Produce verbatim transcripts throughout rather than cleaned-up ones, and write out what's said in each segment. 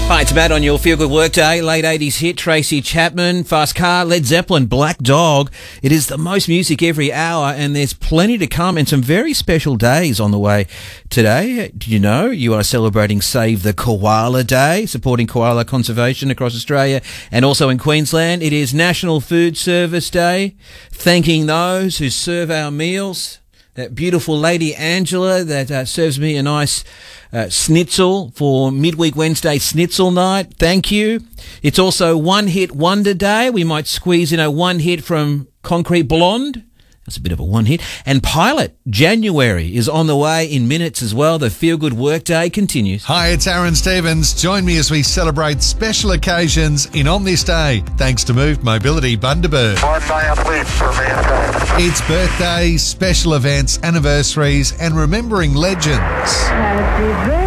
Hi, it's Matt on your Feel Good Workday. Late eighties hit, Tracy Chapman, Fast Car, Led Zeppelin, Black Dog. It is the most music every hour, and there's plenty to come and some very special days on the way today. Did you know you are celebrating Save the Koala Day, supporting koala conservation across Australia and also in Queensland? It is National Food Service Day, thanking those who serve our meals. That beautiful lady Angela that uh, serves me a nice uh, schnitzel for midweek Wednesday schnitzel night. Thank you. It's also One Hit Wonder Day. We might squeeze in a one hit from Concrete Blonde. That's a bit of a one hit. And Pilot, January is on the way in minutes as well. The Feel Good Workday continues. Hi, it's Aaron Stevens. Join me as we celebrate special occasions in On This Day, thanks to Move Mobility Bundaberg. One mile leap for mankind. It's birthdays, special events, anniversaries, and remembering legends. Happy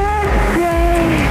birthday,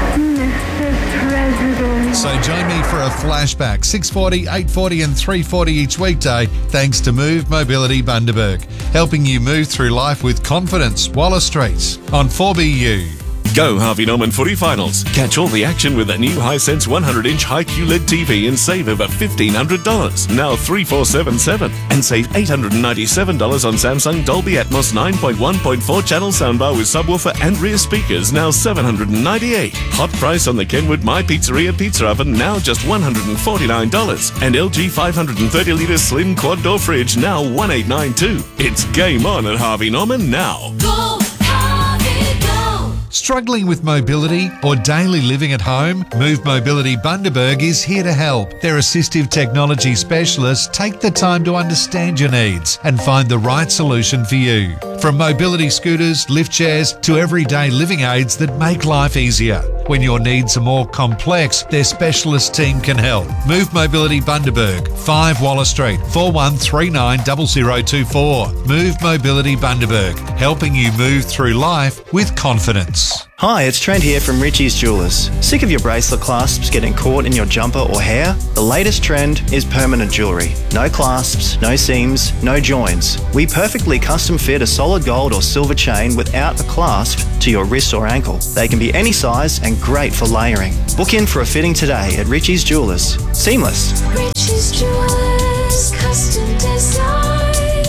Mister President. So join me for a flashback, six forty, eight forty and three forty each weekday, thanks to Move Mobility Bundaberg, helping you move through life with confidence. Wallace Street on four B U. Go Harvey Norman Footy Finals. Catch all the action with a new Hisense one hundred inch high Q L E D T V and save over fifteen hundred dollars. Now three four seven seven. And save eight hundred ninety-seven dollars on Samsung Dolby Atmos nine point one point four channel soundbar with subwoofer and rear speakers, now seven hundred ninety-eight dollars. Hot price on the Kenwood My Pizzeria Pizza Oven, now just one hundred forty-nine dollars. And L G five hundred thirty litre slim quad door fridge, now one thousand eight hundred ninety-two dollars. It's game on at Harvey Norman now. Go, Harvey, go! Struggling with mobility or daily living at home? Move Mobility Bundaberg is here to help. Their assistive technology specialists take the time to understand your needs and find the right solution for you. From mobility scooters, lift chairs to everyday living aids that make life easier. When your needs are more complex, their specialist team can help. Move Mobility Bundaberg, five Wallace Street, four one three nine zero zero two four. Move Mobility Bundaberg, helping you move through life with confidence. Hi, it's Trent here from Richie's Jewelers. Sick of your bracelet clasps getting caught in your jumper or hair? The latest trend is permanent jewellery. No clasps, no seams, no joins. We perfectly custom fit a solid gold or silver chain without a clasp to your wrist or ankle. They can be any size and great for layering. Book in for a fitting today at Richie's Jewelers. Seamless. Richie's Jewelers, custom design.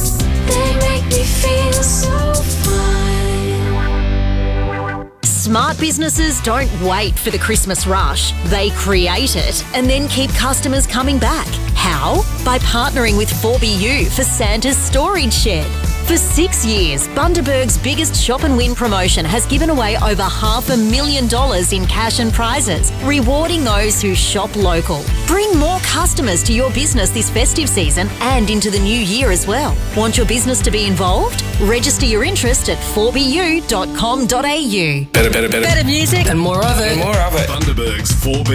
They make me feel so fine. Smart businesses don't wait for the Christmas rush. They create it and then keep customers coming back. How? By partnering with four B U for Santa's Storage Shed. For six years, Bundaberg's biggest shop and win promotion has given away over half a million dollars in cash and prizes, rewarding those who shop local. Bring more customers to your business this festive season and into the new year as well. Want your business to be involved? Register your interest at four b u dot com dot a u. Better, better, better. Better music and more of it. And more of it. Bundaberg's four B